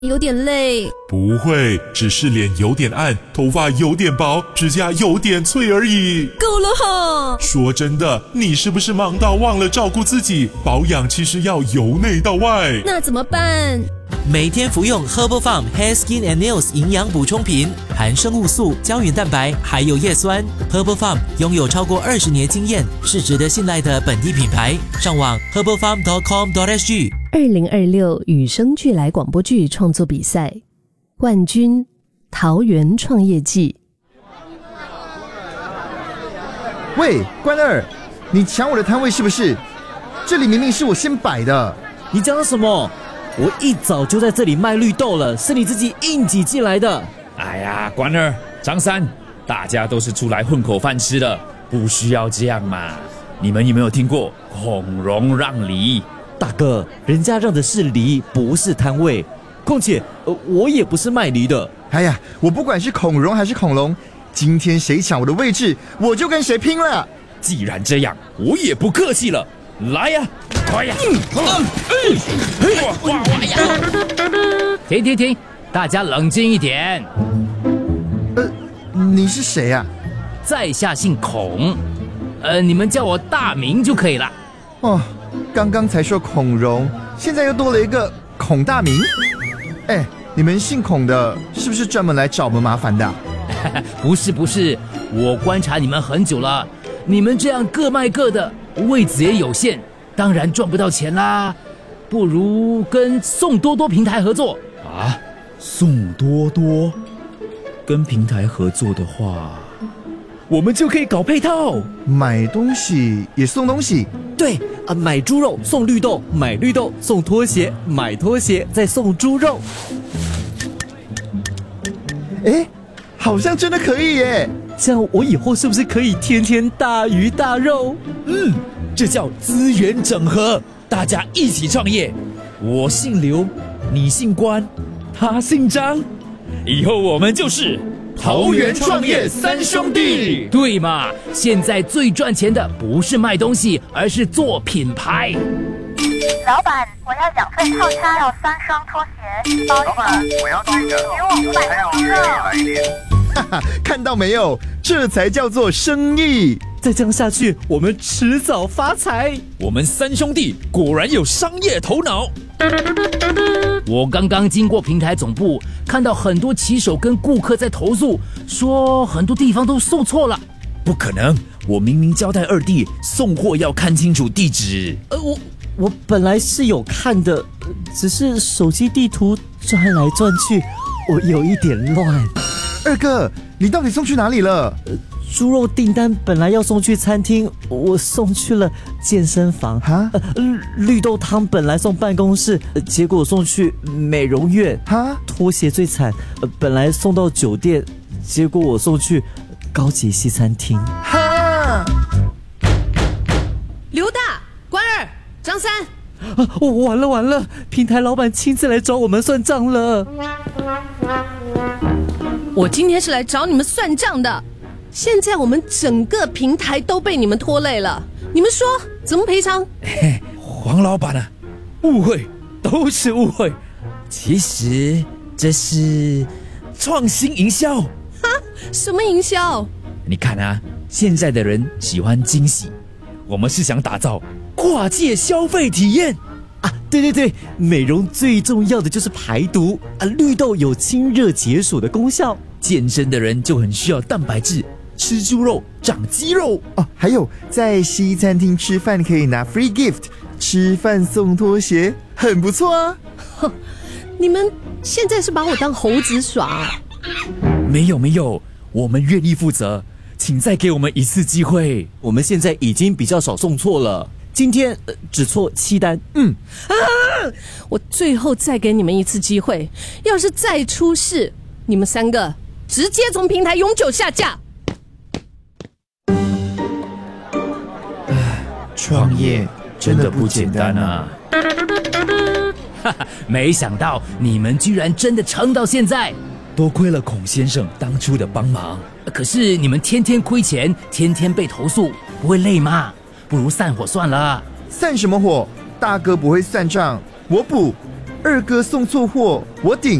有点累。 不会，只是脸有点暗，头发有点薄，指甲有点脆而已。 够了哈！ 说真的，你是不是忙到忘了照顾自己？保养其实要由内到外。 那怎么办？ 每天服用 Herbal Farm Hair Skin and Nails 营养补充品，含生物素、胶原蛋白，还有叶酸。Herbal Farm 拥有超过20年经验，是值得信赖的本地品牌。上网 herbalfarm.com.sg。 2026羽生俱来广播剧创作比赛冠军桃园创业记。 喂，关二，你抢我的摊位是不是？这里明明是我先摆的。 你讲什么？我一早就在这里卖绿豆了，是你自己硬挤进来的。 哎呀，关二、张三，大家都是出来混口饭吃的，不需要这样嘛。你们有没有听过孔融让梨？ 大哥，人家让的是梨，不是摊位。况且，我也不是卖梨的。 哎呀，我不管是孔融还是恐龙，今天谁抢我的位置，我就跟谁拼了。 既然这样，我也不客气了，来呀，快呀！停，大家冷静一点。 你是谁啊？ 在下姓孔，你们叫我大名就可以了。 哦。刚刚才说孔融，现在又多了一个孔大明。哎，你们姓孔的，是不是专门来找我们麻烦的？ 不是，我观察你们很久了，你们这样各卖各的，位子也有限，当然赚不到钱啦。不如跟宋多多平台合作啊？宋多多跟平台合作的话，我们就可以搞配套， 买东西也送东西。 对啊，买猪肉送绿豆，买绿豆送拖鞋，买拖鞋再送猪肉。 哎，好像真的可以耶！ 这样我以后是不是可以天天大鱼大肉？ 这叫资源整合，大家一起创业。我姓刘，你姓关，他姓张，以后我们就是桃园创业三兄弟。 对嘛？现在最赚钱的不是卖东西，而是做品牌。 老板，我要2份套餐，要3双拖鞋，包老板，我要这个，给我500块肉。来一点。 哈哈，看到没有？这才叫做生意。 再这样下去，我们迟早发财。 我们3兄弟果然有商业头脑。我刚刚经过平台总部，看到很多骑手跟顾客在投诉，说很多地方都送错了。不可能，我明明交代2弟送货要看清楚地址。 我本来是有看的，只是手机地图转来转去，我有一点乱。 二哥，你到底送去哪里了？ 猪肉订单本来要送去餐厅，我送去了健身房。哈，绿豆汤本来送办公室，结果送去美容院。哈，拖鞋最惨，本来送到酒店，结果我送去高级西餐厅。 哈， 刘大、关二、张三， 完了，平台老板亲自来找我们算账了。 我今天是来找你们算账的。现在我们整个平台都被你们拖累了，你们说怎么赔偿？ 黄老板啊，误会都是误会，其实这是创新营销。 哈？什么营销？ 你看啊，现在的人喜欢惊喜，我们是想打造跨界消费体验啊！对，美容最重要的就是排毒啊，绿豆有清热解暑的功效， 健身的人就很需要蛋白质。吃猪肉长肌肉哦，还有在西餐厅吃饭可以拿 free gift， 吃饭送拖鞋，很不错啊。 哼，你们现在是把我当猴子耍？ 没有，我们愿意负责，请再给我们一次机会。 我们现在已经比较少送错了，今天只错7单。 我最后再给你们一次机会，要是再出事，你们3个直接从平台永久下架。 创业真的不简单啊！ 没想到你们居然真的撑到现在，多亏了孔先生当初的帮忙。可是你们天天亏钱，天天被投诉，不会累吗？不如散伙算了。 散什么伙？大哥不会算账，我补。 二哥送错货，我顶。